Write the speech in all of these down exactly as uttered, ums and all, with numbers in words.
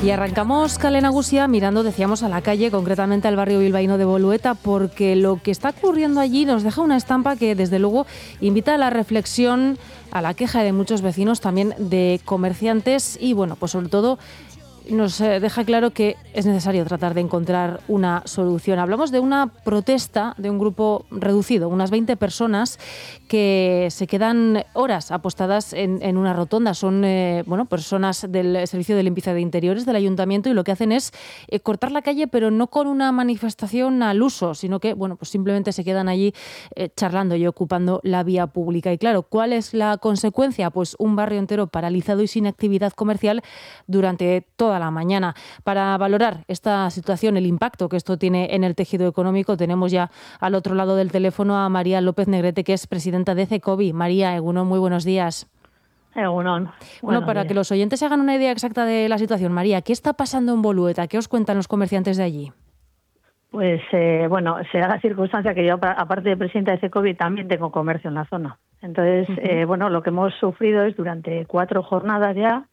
Y arrancamos Kale Nagusia mirando, decíamos, a la calle, concretamente al barrio bilbaíno de Bolueta, porque lo que está ocurriendo allí nos deja una estampa que, desde luego, invita a la reflexión, a la queja de muchos vecinos, también de comerciantes y, bueno, pues sobre todo nos deja claro que es necesario tratar de encontrar una solución. Hablamos de una protesta de un grupo reducido, unas veinte personas que se quedan horas apostadas en, en una rotonda. Son eh, bueno, personas del Servicio de Limpieza de Interiores del Ayuntamiento y lo que hacen es eh, cortar la calle, pero no con una manifestación al uso, sino que bueno, pues simplemente se quedan allí eh, charlando y ocupando la vía pública. Y claro, ¿cuál es la consecuencia? Pues un barrio entero paralizado y sin actividad comercial durante toda la mañana. Para valorar esta situación, el impacto que esto tiene en el tejido económico, tenemos ya al otro lado del teléfono a María López Negrete, que es presidenta de CECOBI. María, Egunon, muy buenos días. Egunon. Bueno, para días. Que los oyentes se hagan una idea exacta de la situación, María, ¿qué está pasando en Bolueta? ¿Qué os cuentan los comerciantes de allí? Pues, eh, bueno, se da la circunstancia que yo, aparte de presidenta de CECOBI, también tengo comercio en la zona. Entonces, uh-huh. eh, bueno, lo que hemos sufrido es durante cuatro jornadas ya,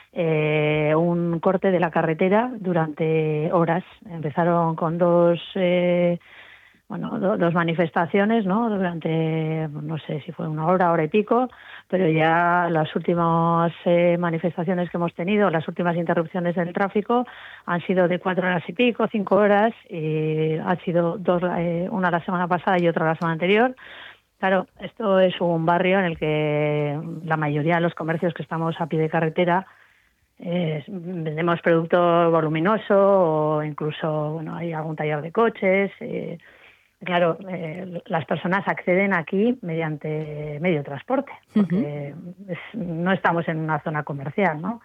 Eh, un corte de la carretera durante horas. Empezaron con dos eh, bueno do, dos manifestaciones, ¿no? Durante, no sé si fue una hora, hora y pico, pero ya las últimas eh, manifestaciones que hemos tenido, las últimas interrupciones del tráfico han sido de cuatro horas y pico, cinco horas, y ha sido dos, eh, una la semana pasada y otra la semana anterior. Claro, esto es un barrio en el que la mayoría de los comercios que estamos a pie de carretera Eh, vendemos producto voluminoso o incluso, bueno, hay algún taller de coches. Eh, claro, eh, las personas acceden aquí mediante medio de transporte, porque uh-huh. es, no estamos en una zona comercial, ¿no?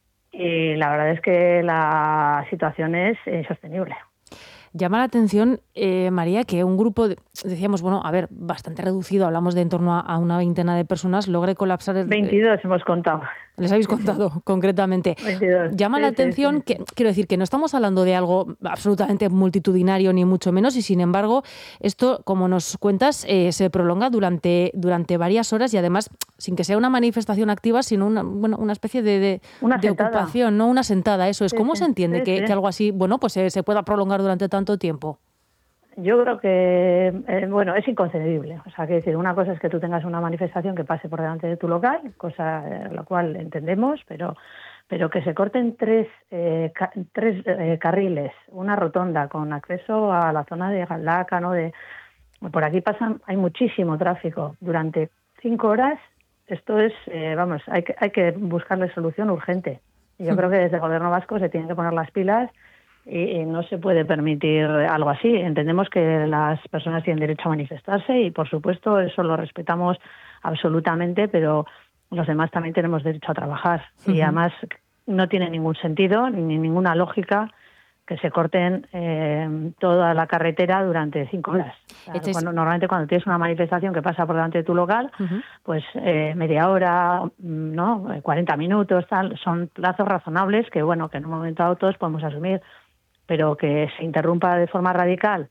Y la verdad es que la situación es insostenible. Llama la atención, eh, María, que un grupo, de, decíamos, bueno, a ver, bastante reducido, hablamos de en torno a, a una veintena de personas, logre colapsar... El, veintidós hemos contado. Les habéis contado, sí. concretamente. veintidós. Llama sí, la atención sí, sí. que, quiero decir, que no estamos hablando de algo absolutamente multitudinario, ni mucho menos, y sin embargo, esto, como nos cuentas, eh, se prolonga durante, durante varias horas y además, sin que sea una manifestación activa, sino una, bueno, una especie de, de, una de ocupación, no una sentada, eso es. Sí, ¿Cómo sí, se entiende sí, que, sí. que algo así, bueno, pues se, se pueda prolongar durante tanto tiempo? Yo creo que, eh, bueno, es inconcebible. O sea, que decir, una cosa es que tú tengas una manifestación que pase por delante de tu local, cosa eh, la cual entendemos, pero pero que se corten tres eh, ca- tres eh, carriles, una rotonda con acceso a la zona de Galdaca, ¿no? De, por aquí pasan, hay muchísimo tráfico durante cinco horas. Esto es, eh, vamos, hay que hay que buscarle solución urgente. Y yo creo que desde el Gobierno vasco se tienen que poner las pilas. Y no se puede permitir algo así. Entendemos que las personas tienen derecho a manifestarse y, por supuesto, eso lo respetamos absolutamente, pero los demás también tenemos derecho a trabajar. Uh-huh. Y además no tiene ningún sentido ni ninguna lógica que se corten eh, toda la carretera durante cinco horas. O sea, cuando, normalmente cuando tienes una manifestación que pasa por delante de tu local, uh-huh. pues eh, media hora, no, cuarenta minutos, tal, son plazos razonables que, bueno, que en un momento dado todos podemos asumir. Pero que se interrumpa de forma radical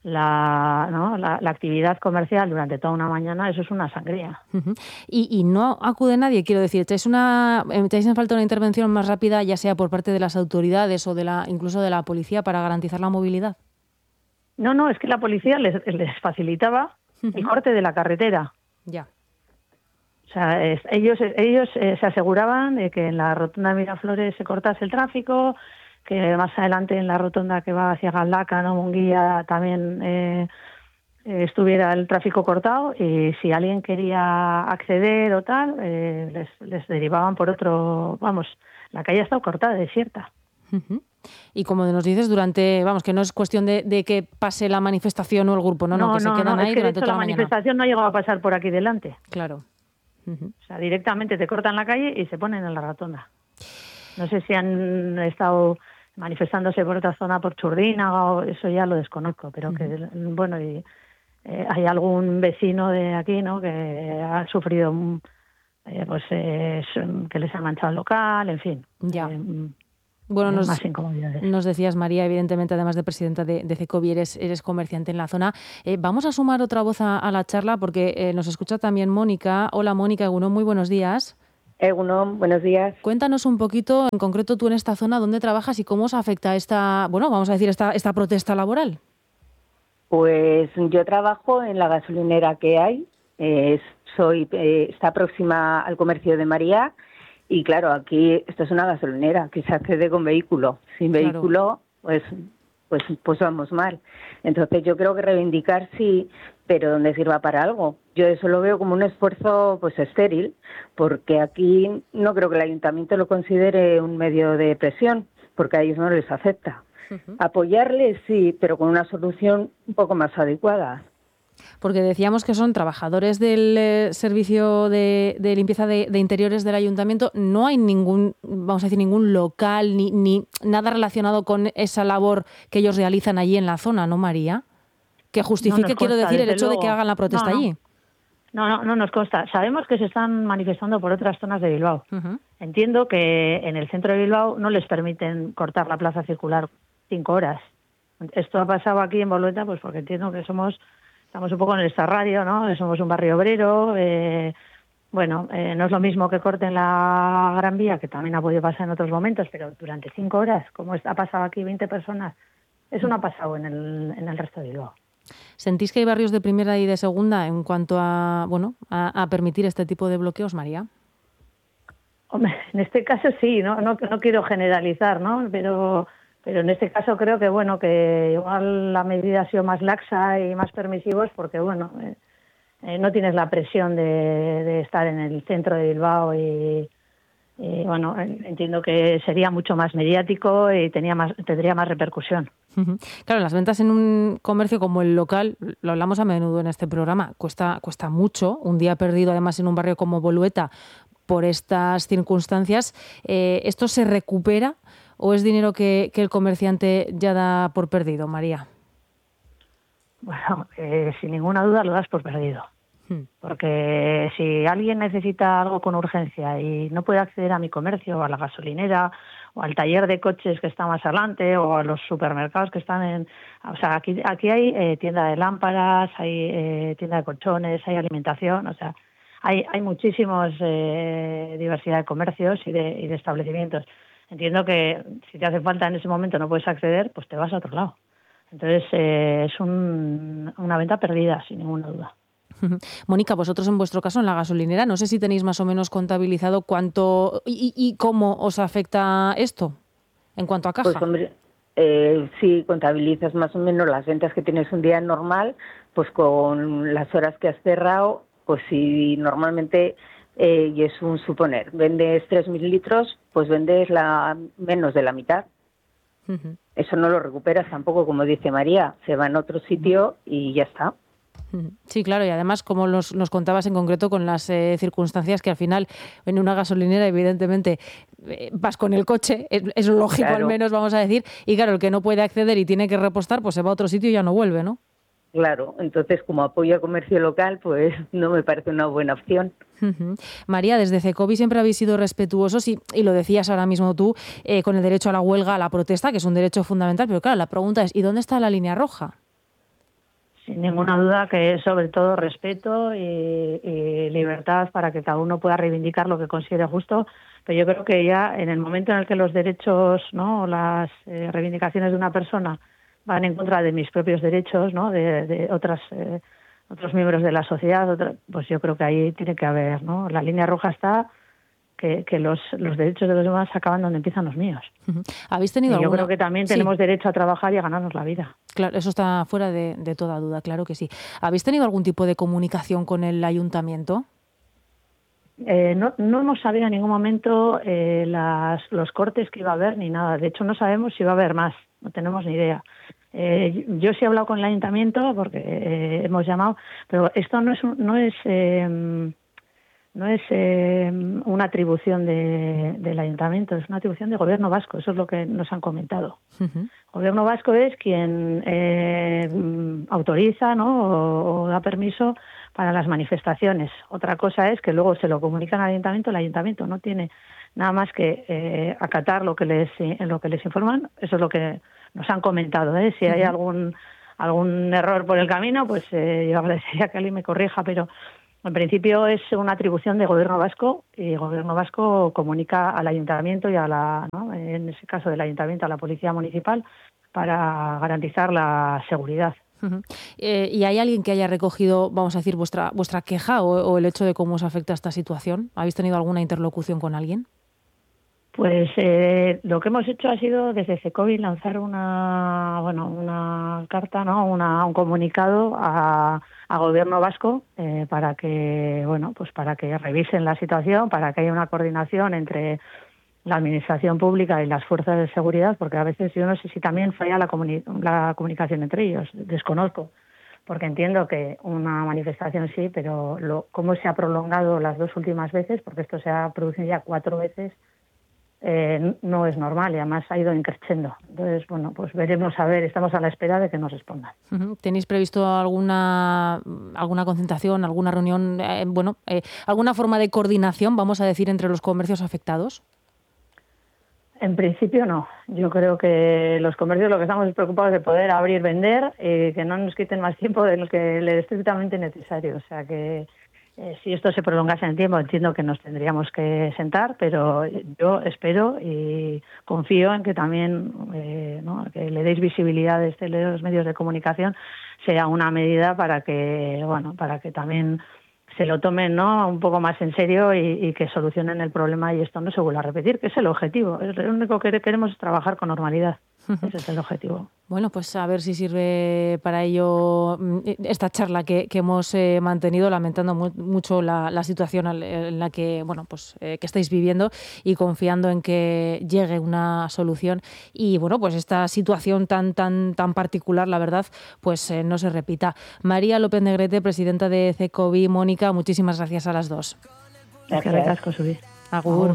la, ¿no? la, la actividad comercial durante toda una mañana, eso es una sangría. Uh-huh. Y, y no acude nadie, quiero decir, ¿echáis una, echáis en falta una intervención más rápida, ya sea por parte de las autoridades o de la incluso de la policía, para garantizar la movilidad? No, no, es que la policía les, les facilitaba uh-huh. el corte de la carretera. Ya. O sea, es, ellos, ellos eh, se aseguraban de que en la rotonda de Miraflores se cortase el tráfico, que más adelante en la rotonda que va hacia Galdaca, ¿no? Munguía, también eh, estuviera el tráfico cortado, y si alguien quería acceder o tal, eh, les, les derivaban por otro, vamos, la calle ha estado cortada, desierta. Uh-huh. Y como nos dices, durante, vamos, que no es cuestión de, de que pase la manifestación o el grupo, no, no, no que no, se quedan no, ahí es que durante de hecho, toda la la manifestación mañana. no llegó a pasar por aquí delante. Claro. Uh-huh. O sea, directamente te cortan la calle y se ponen en la rotonda. No sé si han estado manifestándose por otra zona, por Churdínaga, o eso ya lo desconozco, pero que, uh-huh. bueno, y eh, hay algún vecino de aquí, ¿no?, que ha sufrido, eh, pues, eh, que les ha manchado el local, en fin. Ya. Eh, Bueno, nos, más incomodidades. Nos decías, María, evidentemente, además de presidenta de, de CECOBI, eres, eres comerciante en la zona. Eh, vamos a sumar otra voz a, a la charla, porque eh, nos escucha también Mónica. Hola, Mónica Egunon, muy buenos días. Egunon, buenos días. Cuéntanos un poquito, en concreto tú en esta zona, dónde trabajas y cómo os afecta esta, bueno, vamos a decir, esta, esta protesta laboral. Pues yo trabajo en la gasolinera que hay, eh, soy eh, está próxima al comercio de María y claro, aquí esto es una gasolinera que se accede con vehículo. Sin Claro. vehículo, pues pues pues vamos mal. Entonces yo creo que reivindicar sí, pero donde sirva para algo. Yo eso lo veo como un esfuerzo pues estéril, porque aquí no creo que el ayuntamiento lo considere un medio de presión, porque a ellos no les afecta. Uh-huh. Apoyarles sí, pero con una solución un poco más adecuada. Porque decíamos que son trabajadores del eh, servicio de, de limpieza de, de interiores del ayuntamiento. No hay ningún, vamos a decir, ningún local ni, ni nada relacionado con esa labor que ellos realizan allí en la zona, ¿no, María? Que justifique, no quiero consta, decir, el hecho luego. de que hagan la protesta no, no. allí. No, no, no nos consta. Sabemos que se están manifestando por otras zonas de Bilbao. Uh-huh. Entiendo que en el centro de Bilbao no les permiten cortar la plaza circular cinco horas. Esto ha pasado aquí en Bolueta, pues porque entiendo que somos... Estamos un poco en el extrarradio, ¿no? Somos un barrio obrero. Eh, bueno, eh, no es lo mismo que corten la Gran Vía, que también ha podido pasar en otros momentos, pero durante cinco horas, como ha pasado aquí veinte personas, eso no ha pasado en el, en el resto de Bilbao. ¿Sentís que hay barrios de primera y de segunda en cuanto a, bueno, a, a permitir este tipo de bloqueos, María? Hombre, en este caso sí, no, no, no quiero generalizar, ¿no? Pero... Pero en este caso creo que bueno que igual la medida ha sido más laxa y más permisivos porque bueno eh, eh, no tienes la presión de, de estar en el centro de Bilbao y, y bueno entiendo que sería mucho más mediático y tenía más tendría más repercusión. Claro, las ventas en un comercio como el local, lo hablamos a menudo en este programa, cuesta cuesta mucho. Un día perdido además en un barrio como Bolueta por estas circunstancias, eh, ¿esto se recupera? ¿O es dinero que, que el comerciante ya da por perdido, María? Bueno, eh, sin ninguna duda lo das por perdido. Hmm. Porque si alguien necesita algo con urgencia y no puede acceder a mi comercio, o a la gasolinera, o al taller de coches que está más adelante, o a los supermercados que están en... O sea, aquí, aquí hay eh, tienda de lámparas, hay eh, tienda de colchones, hay alimentación, o sea, hay, hay muchísimos eh, diversidad de comercios y de, y de establecimientos. Entiendo que si te hace falta en ese momento no puedes acceder, pues te vas a otro lado. Entonces eh, es un, una venta perdida, sin ninguna duda. Mónica, vosotros en vuestro caso en la gasolinera, no sé si tenéis más o menos contabilizado cuánto y, y cómo os afecta esto en cuanto a caja. Pues hombre, eh, si contabilizas más o menos las ventas que tienes un día normal, pues con las horas que has cerrado, pues si normalmente... Eh, y es un suponer, vendes tres mil litros, pues vendes la menos de la mitad. Uh-huh. Eso no lo recuperas tampoco, como dice María, se va en otro sitio y ya está. Sí, claro, y además, como nos, nos contabas en concreto con las eh, circunstancias que al final en una gasolinera, evidentemente, eh, vas con el coche, es, es lógico claro. Al menos, vamos a decir, y claro, el que no puede acceder y tiene que repostar, pues se va a otro sitio y ya no vuelve, ¿no? Claro, entonces como apoyo al comercio local, pues no me parece una buena opción. Uh-huh. María, desde CECOBI siempre habéis sido respetuosos y, y lo decías ahora mismo tú, eh, con el derecho a la huelga, a la protesta, que es un derecho fundamental, pero claro, la pregunta es, ¿y dónde está la línea roja? Sin ninguna duda que es sobre todo respeto y, y libertad para que cada uno pueda reivindicar lo que considere justo, pero yo creo que ya en el momento en el que los derechos, ¿no?, las eh, reivindicaciones de una persona van en contra de mis propios derechos, ¿no?, de, de otras eh, otros miembros de la sociedad, otra, pues yo creo que ahí tiene que haber, ¿no? La línea roja está que, que los, los derechos de los demás acaban donde empiezan los míos. Uh-huh. ¿Habéis tenido y yo alguna... creo que también tenemos sí. derecho a trabajar y a ganarnos la vida. Claro, eso está fuera de, de toda duda, claro que sí. ¿Habéis tenido algún tipo de comunicación con el ayuntamiento? Eh, no, no hemos sabido en ningún momento eh, las, los cortes que iba a haber ni nada. De hecho, no sabemos si va a haber más. No tenemos ni idea. Eh, yo sí he hablado con el ayuntamiento porque eh, hemos llamado, pero esto no es no es eh, no es eh, una atribución de, del ayuntamiento, es una atribución del gobierno vasco. Eso es lo que nos han comentado. Uh-huh. El gobierno vasco es quien eh, autoriza, ¿no?, o, o da permiso para las manifestaciones. Otra cosa es que luego se lo comunican al ayuntamiento. El ayuntamiento no tiene nada más que eh, acatar lo que les lo que les informan. Eso es lo que nos han comentado, ¿eh? Si hay algún algún error por el camino, pues eh, yo agradecería que alguien me corrija, pero En principio es una atribución de Gobierno vasco y el Gobierno vasco comunica al Ayuntamiento y a la, ¿no? en ese caso del Ayuntamiento, a la Policía Municipal para garantizar la seguridad. Uh-huh. Eh, ¿Y hay alguien que haya recogido, vamos a decir, vuestra vuestra queja o, o el hecho de cómo os afecta esta situación? ¿Habéis tenido alguna interlocución con alguien? Pues eh, lo que hemos hecho ha sido desde CECOVI lanzar una bueno una carta, no una, un comunicado a, a Gobierno vasco eh, para que bueno pues para que revisen la situación, para que haya una coordinación entre la administración pública y las fuerzas de seguridad, porque a veces yo no sé si también falla la, comuni- la comunicación entre ellos, desconozco, porque entiendo que una manifestación sí, pero lo, cómo se ha prolongado las dos últimas veces, porque esto se ha producido ya cuatro veces. Eh, no es normal y además ha ido increciendo. Entonces, bueno, pues veremos a ver, estamos a la espera de que nos respondan. ¿Tenéis previsto alguna alguna concentración, alguna reunión, eh, bueno, eh, alguna forma de coordinación, vamos a decir, entre los comercios afectados? En principio no. Yo creo que los comercios lo que estamos es preocupados de poder abrir, vender y que no nos quiten más tiempo de lo que es estrictamente necesario. O sea que Eh, si esto se prolongase en el tiempo, entiendo que nos tendríamos que sentar, pero yo espero y confío en que también eh, ¿no? que le deis visibilidad desde los medios de comunicación sea una medida para que bueno para que también se lo tomen, ¿no?, un poco más en serio y, y que solucionen el problema y esto no se vuelva a repetir, que es el objetivo. Es lo único que queremos es trabajar con normalidad. Ese es el objetivo. Bueno, pues a ver si sirve para ello esta charla que, que hemos eh, mantenido, lamentando mu- mucho la, la situación en la que, bueno, pues eh, que estáis viviendo y confiando en que llegue una solución y, bueno, pues esta situación tan tan tan particular, la verdad, pues eh, no se repita. María López Negrete, presidenta de CECOVI. Mónica, muchísimas gracias a las dos. Gracias. Gracias, Agur. Agur.